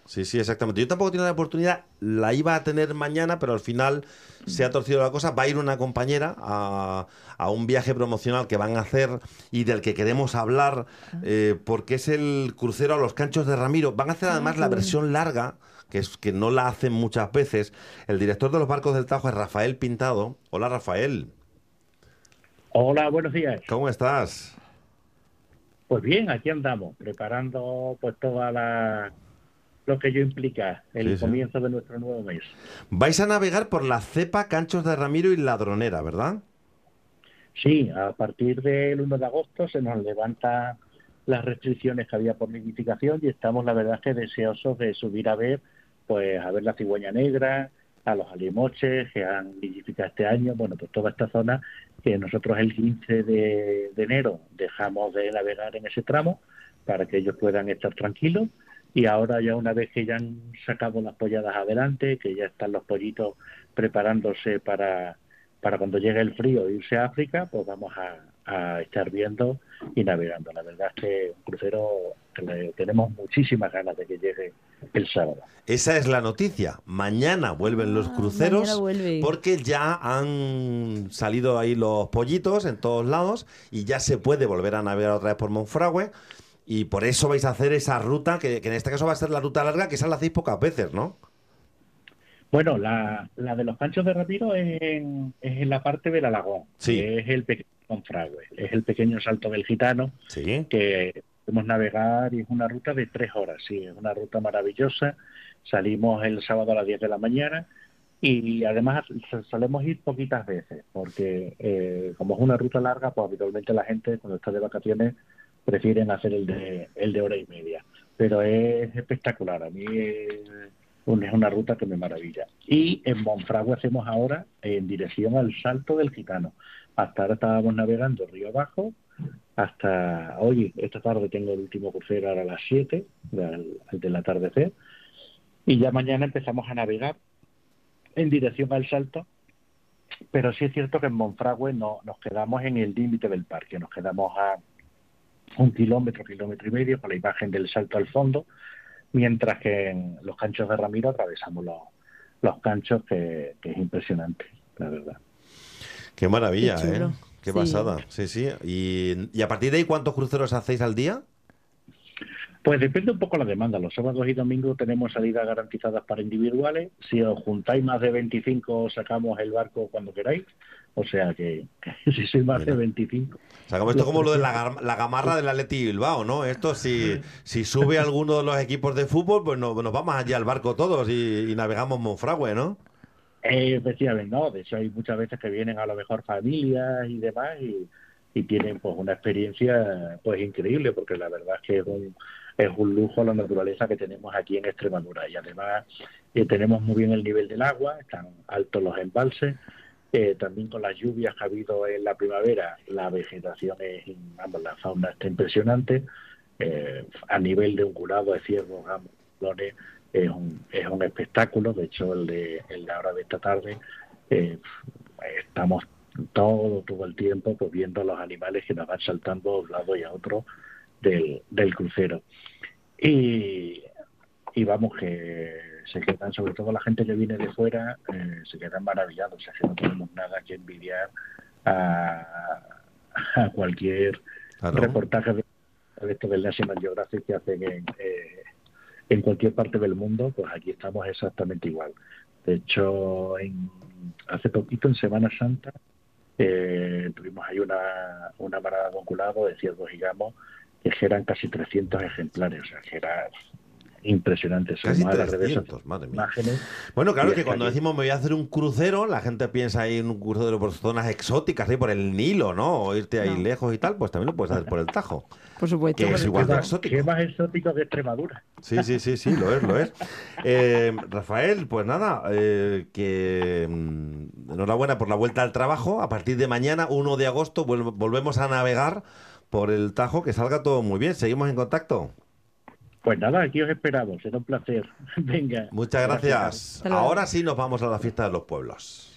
Sí, sí, exactamente. Yo tampoco tengo la oportunidad, la iba a tener mañana, pero al final se ha torcido la cosa. Va a ir una compañera a un viaje promocional que van a hacer y del que queremos hablar, porque es el crucero a los Canchos de Ramiro. Van a hacer Ah, además qué la bueno. versión larga, que es que no la hacen muchas veces. El director de los barcos del Tajo es Rafael Pintado. Hola, Rafael. Hola, buenos días. ¿Cómo estás? Pues bien, aquí andamos, preparando pues lo que ello implica Sí, el sí. comienzo de nuestro nuevo mes. Vais a navegar por la cepa Canchos de Ramiro y Ladronera, ¿verdad? Sí, a partir del 1 de agosto se nos levantan las restricciones que había por nidificación y estamos, la verdad, que deseosos de subir pues a ver la cigüeña negra, a los alimoches que han nidificado este año, bueno, pues toda esta zona que nosotros el 15 de enero dejamos de navegar en ese tramo para que ellos puedan estar tranquilos y ahora ya una vez que ya han sacado las polladas adelante, que ya están los pollitos preparándose para cuando llegue el frío irse a África, pues vamos a estar viendo y navegando. La verdad es que un crucero que tenemos muchísimas ganas de que llegue el sábado. Esa es la noticia. Mañana vuelven los Ah, mañana cruceros vuelve. porque ya han salido ahí los pollitos en todos lados y ya se puede volver a navegar otra vez por Monfragüe. Y por eso vais a hacer esa ruta, que en este caso va a ser la ruta larga, que esa la hacéis pocas veces, ¿no? Bueno, la de los Canchos de Ramiro es en la parte del Alagón, Sí, es el pequeño Monfragüe, es el pequeño Salto del Gitano sí. que podemos navegar y es una ruta de 3 horas, sí, es una ruta maravillosa. Salimos el sábado a las 10 de la mañana y además solemos ir poquitas veces porque como es una ruta larga, pues habitualmente la gente cuando está de vacaciones prefieren hacer el de hora y media. Pero es espectacular, a mí es una ruta que me maravilla. Y en Monfragüe hacemos ahora en dirección al Salto del Gitano. Hasta ahora estábamos navegando río abajo, hasta hoy, esta tarde tengo el último crucero ahora a las 7 al del atardecer, y ya mañana empezamos a navegar en dirección al Salto, pero sí es cierto que en Monfragüe no, nos quedamos en el límite del parque, nos quedamos a 1 kilómetro, kilómetro y medio, con la imagen del Salto al fondo, mientras que en los Canchos de Ramiro atravesamos los canchos, que es impresionante, la verdad. Qué Qué maravilla, ¿eh? chulo. Qué Sí. pasada. Sí, sí. Y a partir de ahí, ¿cuántos cruceros hacéis al día? Pues depende un poco la demanda. Los sábados y domingos tenemos salidas garantizadas para individuales. Si os juntáis más de 25, sacamos el barco cuando queráis. O sea que si sois más de Mira. 25, O sea, como esto los como lo de precios. la gamarra del Atleti Bilbao, ¿no? Esto si sube alguno de los equipos de fútbol, pues nos vamos allí al barco todos y navegamos Monfragüe, ¿no? Efectivamente, no. De hecho, hay muchas veces que vienen a lo mejor familias y demás y tienen pues una experiencia pues increíble, porque la verdad es que es un lujo la naturaleza que tenemos aquí en Extremadura. Y además tenemos muy bien el nivel del agua, están altos los embalses. También con las lluvias que ha habido en la primavera, la vegetación vamos, la fauna está impresionante. A nivel de ungulado, de ciervos, gamos, melones, es un espectáculo. De hecho, el de ahora de esta tarde, eh, estamos todo el tiempo pues, viendo los animales que nos van saltando de un lado y a otro del crucero. Y, y vamos, que se quedan, sobre todo la gente que viene de fuera, se quedan maravillados. O sea, que no tenemos nada que envidiar a, a cualquier Claro. reportaje de esto del National Geographic que hacen en cualquier parte del mundo. Pues aquí estamos exactamente igual. De hecho, hace poquito, en Semana Santa, tuvimos ahí una parada de onculado de ciervos y gamos, que eran casi 300 ejemplares. O sea, que era impresionante. Casi Subimos a las redes sociales 300, madre mía. imágenes Bueno, claro y que es que cuando aquí, decimos me voy a hacer un crucero, la gente piensa ahí en un crucero por zonas exóticas, ahí por el Nilo, ¿no? O irte ahí No, lejos y tal, pues también lo puedes hacer por el Tajo, por supuesto, que por es el igual de Tajo. qué exótico. más exótico que Extremadura. Sí, sí, sí, sí, lo es, lo es. Rafael, pues nada, enhorabuena por la vuelta al trabajo. A partir de mañana, 1 de agosto, volvemos a navegar por el Tajo, que salga todo muy bien. Seguimos en contacto. Pues nada, aquí os esperamos. Será un placer. Venga, Muchas gracias. gracias. Hasta luego. Ahora sí nos vamos a la fiesta de los pueblos.